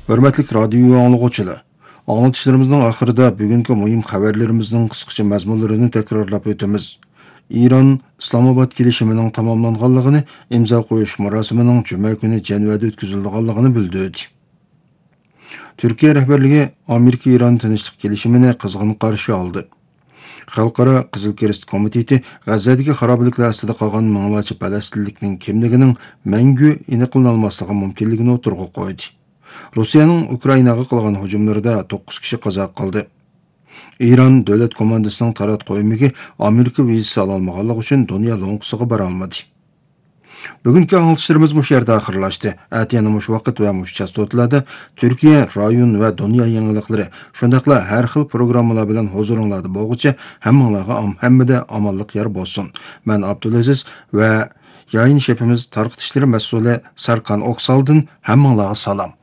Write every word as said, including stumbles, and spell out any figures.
Hörmətli radio anlıqçılar. Anlatışlarımızın axırında bugünkü mühim xəbərlərimizin qısqaça məzmunlarını təkrarlap ötəmiz. İran İslamabad kelişiminin tamamlanğanlığını, imza qoyuş mərasiminin cümə günü Cenevdə ötküzüldüğünü bildirdi. Türkiye rəhbərliyi Amerika-İran tinchlik kelişimini qızğın qarşı aldı. Xalqara Qızıl Kerest Komiteti G'azzadagi xarobliklar ostida qolgan minglarcha falastinlikning kimligining mangu aniqlanolmasligi mumkinligini o'tirg'a qo'ydi. Rossiyaning Ukrainaga qilgan hujumlarida to'qqiz kishi qazo qildi. İran davlat komandasining tarat qo'yimiga Amerika vizasi ololmaganligi uchun dunyo lo'ng'isiga bora olmadi. Bugungi anglitishlarimiz bu yerda oxirlashdi. Atiyani mush vaqt va mush chastotalarda Turkiya, rayon va dunyo yangiliklari, shundaqla har xil programmalar bilan huzuringlarda bo'lguncha hammanglarga hammada omonlik yor bo'lsin. Men Abdulaziz va yayın şefimiz tarqitishlar mas'uli Sarkan Oksaldin hammanglarga salom.